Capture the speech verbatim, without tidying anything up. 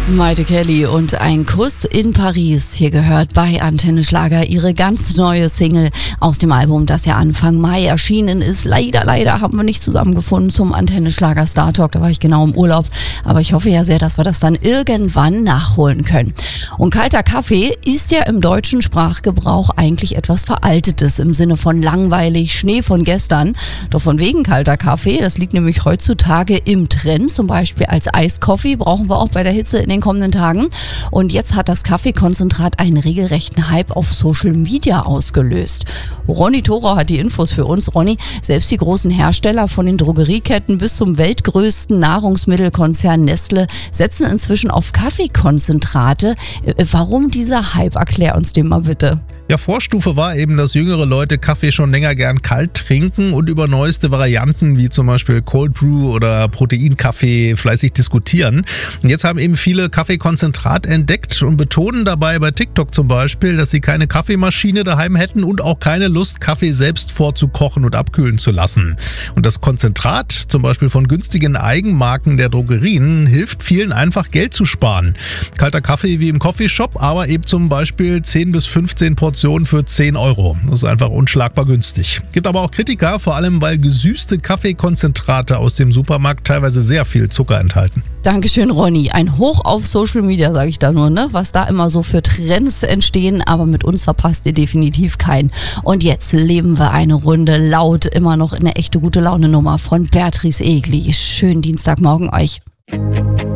Maite Kelly und ein Kuss in Paris. Hier gehört bei Antenne Schlager ihre ganz neue Single aus dem Album, das ja Anfang Mai erschienen ist. Leider, leider haben wir nicht zusammengefunden zum Antenne Schlager Star Talk. Da war ich genau im Urlaub. Aber ich hoffe ja sehr, dass wir das dann irgendwann nachholen können. Und kalter Kaffee ist ja im deutschen Sprachgebrauch eigentlich etwas Veraltetes im Sinne von langweilig, Schnee von gestern. Doch von wegen kalter Kaffee, das liegt nämlich heutzutage im Trend. Zum Beispiel als Eiskoffee brauchen wir auch bei der Hitze in den kommenden Tagen. Und jetzt hat das Kaffeekonzentrat einen regelrechten Hype auf Social Media ausgelöst. Ronny Thorau hat die Infos für uns. Ronny, selbst die großen Hersteller von den Drogerieketten bis zum weltgrößten Nahrungsmittelkonzern Nestle setzen inzwischen auf Kaffeekonzentrate. Warum dieser Hype? Erklär uns den mal bitte. Ja, Vorstufe war eben, dass jüngere Leute Kaffee schon länger gern kalt trinken und über neueste Varianten wie zum Beispiel Cold Brew oder Proteinkaffee fleißig diskutieren. Und jetzt haben eben viele Kaffeekonzentrat entdeckt und betonen dabei bei TikTok zum Beispiel, dass sie keine Kaffeemaschine daheim hätten und auch keine Lust, Kaffee selbst vorzukochen und abkühlen zu lassen. Und das Konzentrat, zum Beispiel von günstigen Eigenmarken der Drogerien, hilft vielen einfach Geld zu sparen. Kalter Kaffee wie im Coffeeshop, aber eben zum Beispiel zehn bis fünfzehn Portionen für zehn Euro. Das ist einfach unschlagbar günstig. Gibt aber auch Kritiker, vor allem weil gesüßte Kaffeekonzentrate aus dem Supermarkt teilweise sehr viel Zucker enthalten. Dankeschön, Ronny. Ein Hoch auf Social Media, sage ich da nur, ne? Was da immer so für Trends entstehen, aber mit uns verpasst ihr definitiv keinen. Und jetzt leben wir eine Runde laut, immer noch in eine echte gute Laune Nummer von Beatrice Egli. Schönen Dienstagmorgen euch.